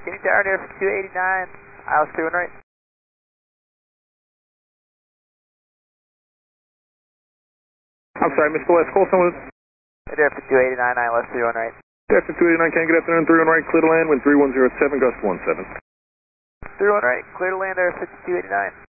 Kenny Tower, Air 5289, ILS 31 right. I'm sorry, Mr. West, call someone. Air 5289, ILS 31 right. Air 5289, can I get afternoon, 31 right, clear to land, wind 3107, gust 17. 31 right, clear to land, Air 5289.